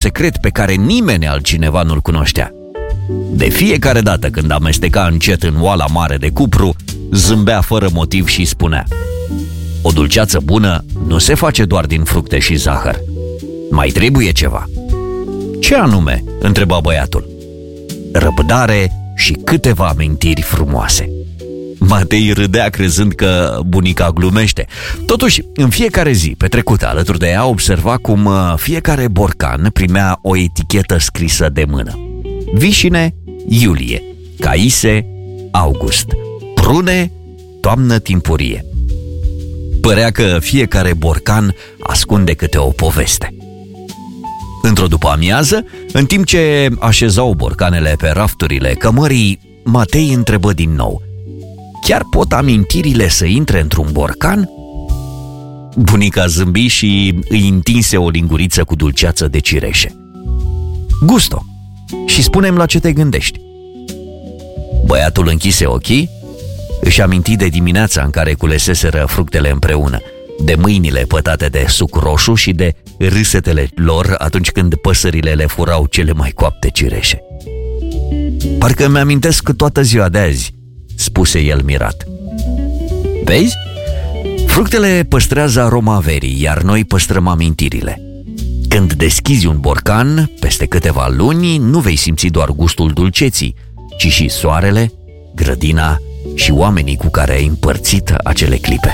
secret pe care nimeni altcineva nu-l cunoștea. De fiecare dată când amesteca încet în oala mare de cupru, zâmbea fără motiv și spunea: o dulceață bună nu se face doar din fructe și zahăr. Mai trebuie ceva. Ce anume? Întreba băiatul. Răbdare și câteva amintiri frumoase. Matei râdea crezând că bunica glumește. Totuși, în fiecare zi petrecută alături de ea, observa cum fiecare borcan primea o etichetă scrisă de mână. Vișine, iulie; caise, august; prune, toamnă timpurie. Părea că fiecare borcan ascunde câte o poveste. Într-o după-amiază, în timp ce așezau borcanele pe rafturile cămării, Matei întrebă din nou: chiar pot amintirile să intre într-un borcan? Bunica zâmbi și îi întinse o linguriță cu dulceață de cireșe. Gusto și spune-mi la ce te gândești. Băiatul închise ochii, își aminti de dimineața în care culeseseră fructele împreună, de mâinile pătate de suc roșu și de râsetele lor atunci când păsările le furau cele mai coapte cireșe. Parcă îmi amintesc toată ziua de azi, spuse el mirat. Vezi? Fructele păstrează aroma verii, iar noi păstrăm amintirile. Când deschizi un borcan, peste câteva luni, nu vei simți doar gustul dulceții, ci și soarele, grădina și oamenii cu care ai împărțit acele clipe.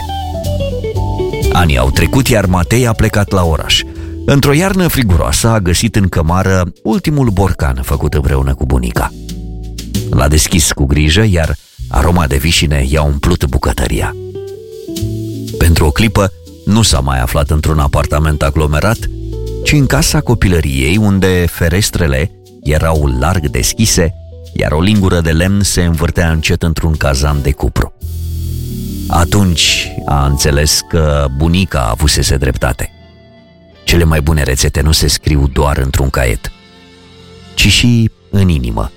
Anii au trecut, iar Matei a plecat la oraș. Într-o iarnă friguroasă a găsit în cămară ultimul borcan făcut împreună cu bunica. L-a deschis cu grijă, iar aroma de vișine i-a umplut bucătăria. Pentru o clipă nu s-a mai aflat într-un apartament aglomerat, ci în casa copilăriei, unde ferestrele erau larg deschise, iar o lingură de lemn se învârtea încet într-un cazan de cupru. Atunci a înțeles că bunica avusese dreptate. Cele mai bune rețete nu se scriu doar într-un caiet, ci și în inimă.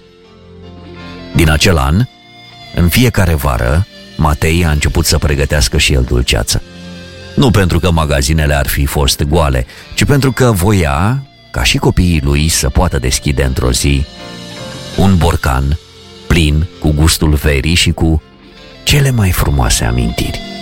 Din acel an, în fiecare vară, Matei a început să pregătească și el dulceață. Nu pentru că magazinele ar fi fost goale, ci pentru că voia ca și copiii lui să poată deschide într-o zi un borcan plin cu gustul verii și cu cele mai frumoase amintiri.